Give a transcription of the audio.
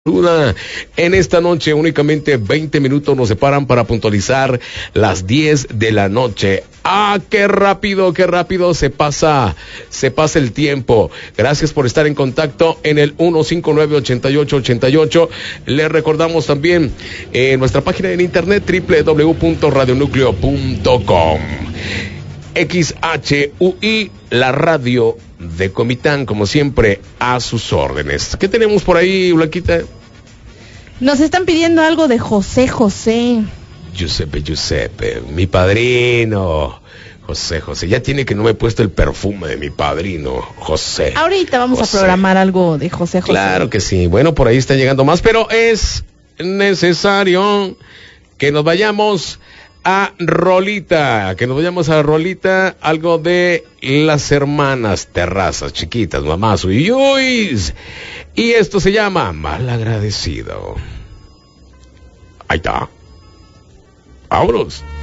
Duda. En esta noche únicamente 20 minutos nos separan para puntualizar las 10 de la noche. Qué rápido se pasa el tiempo. Gracias por estar en contacto en el 159-8888. Les recordamos también nuestra página en internet www.radionucleo.com. XHUI, la radio de Comitán, como siempre, a sus órdenes. ¿Qué tenemos por ahí, Blanquita? Nos están pidiendo algo de José José. Giuseppe, mi padrino. José, ya tiene que no me he puesto el perfume de mi padrino, José. Ahorita vamos a programar algo de José José. Claro que sí. Bueno, por ahí está llegando más, pero es necesario que nos vayamos a rolita, algo de las hermanas Terrazas, chiquitas, mamás, uy. Y esto se llama Malagradecido. Ahí está. Vámonos.